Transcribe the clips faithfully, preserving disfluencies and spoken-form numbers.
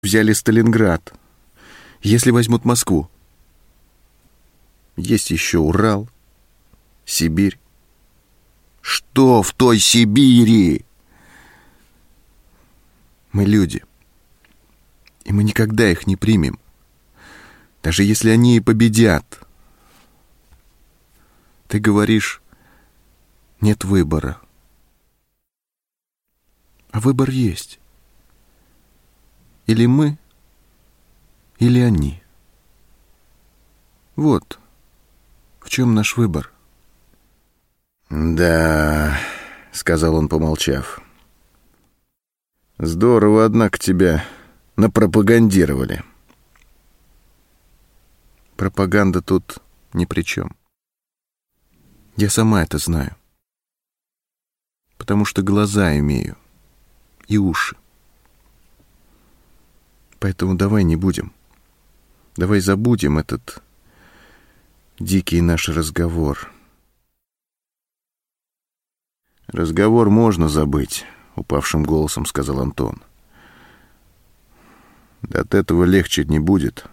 взяли Сталинград. Если возьмут Москву? Есть еще Урал, Сибирь. Что в той Сибири? Мы люди, и мы никогда их не примем, даже если они и победят. Ты говоришь, нет выбора. А выбор есть. Или мы, или они. Вот в чем наш выбор. «Да», — сказал он, помолчав. «Здорово, однако, тебя напропагандировали». Пропаганда тут ни при чем. Я сама это знаю. Потому что глаза имею и уши. Поэтому давай не будем. Давай забудем этот дикий наш разговор. «Разговор можно забыть», — упавшим голосом сказал Антон. «Да от этого легче не будет.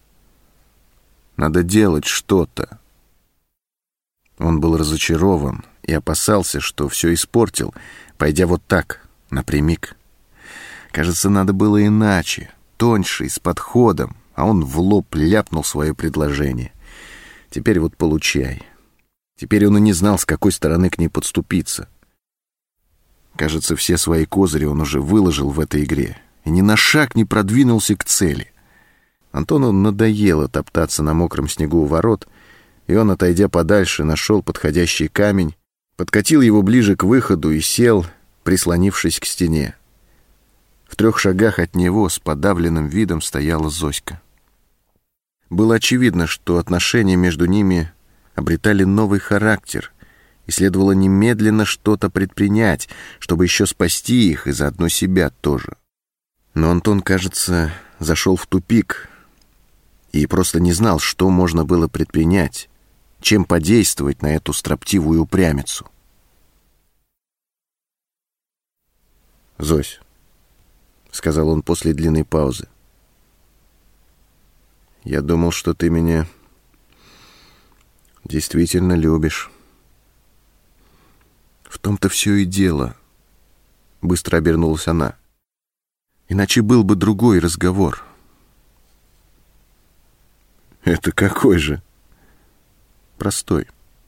Надо делать что-то». Он был разочарован и опасался, что все испортил, пойдя вот так, напрямик. Кажется, надо было иначе, тоньше и с подходом, а он в лоб ляпнул свое предложение. Теперь вот получай. Теперь он и не знал, с какой стороны к ней подступиться. Кажется, все свои козыри он уже выложил в этой игре и ни на шаг не продвинулся к цели. Антону надоело топтаться на мокром снегу у ворот, и он, отойдя подальше, нашел подходящий камень, подкатил его ближе к выходу и сел, прислонившись к стене. В трех шагах от него с подавленным видом стояла Зоська. Было очевидно, что отношения между ними обретали новый характер, и следовало немедленно что-то предпринять, чтобы еще спасти их и заодно себя тоже. Но Антон, кажется, зашел в тупик и просто не знал, что можно было предпринять, чем подействовать на эту строптивую упрямицу. «Зось», — сказал он после длинной паузы, — «я думал, что ты меня действительно любишь». «В том-то все и дело», — быстро обернулась она. «Иначе был бы другой разговор». «Это какой же?» «Простой.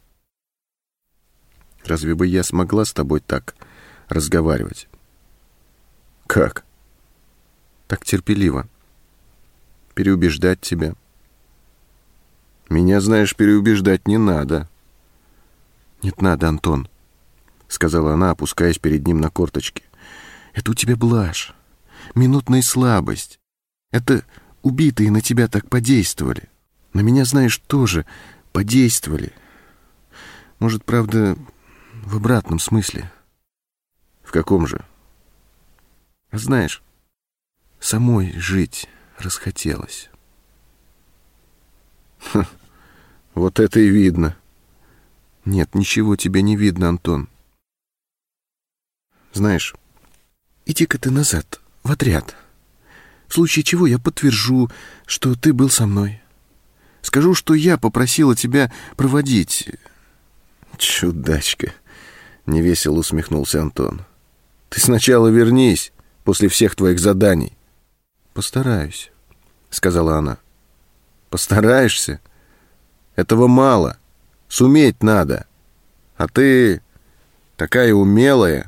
Разве бы я смогла с тобой так разговаривать?» «Как?» «Так терпеливо. Переубеждать тебя». «Меня, знаешь, переубеждать не надо». «Нет, надо, Антон», — сказала она, опускаясь перед ним на корточки. «Это у тебя блажь, минутная слабость. Это убитые на тебя так подействовали. На меня, знаешь, тоже подействовали. Может, правда, в обратном смысле». «В каком же?» «А знаешь, самой жить расхотелось». «Хм, вот это и видно». «Нет, ничего тебе не видно, Антон. Знаешь, иди-ка ты назад, в отряд. В случае чего я подтвержу, что ты был со мной. Скажу, что я попросила тебя проводить». «Чудачка», — невесело усмехнулся Антон. «Ты сначала вернись после всех твоих заданий». «Постараюсь», — сказала она. «Постараешься? Этого мало. Суметь надо. А ты такая умелая».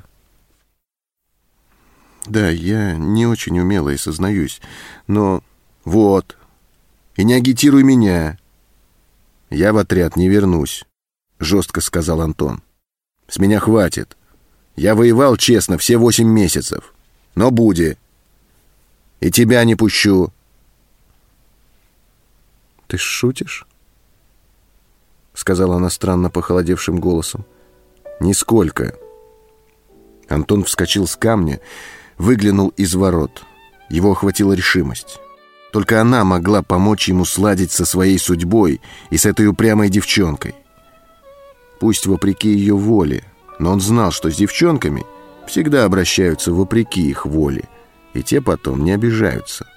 «Да, я не очень умелая, сознаюсь, но...» «Вот. И не агитируй меня. Я в отряд не вернусь», — жестко сказал Антон. «С меня хватит. Я воевал честно все восемь месяцев. Но буди. И тебя не пущу». «Ты шутишь?» — сказала она странно похолодевшим голосом. «Нисколько». Антон вскочил с камня, выглянул из ворот. Его охватила решимость. Только она могла помочь ему сладить со своей судьбой и с этой упрямой девчонкой. Пусть вопреки ее воле, но он знал, что с девчонками всегда обращаются вопреки их воле, и те потом не обижаются.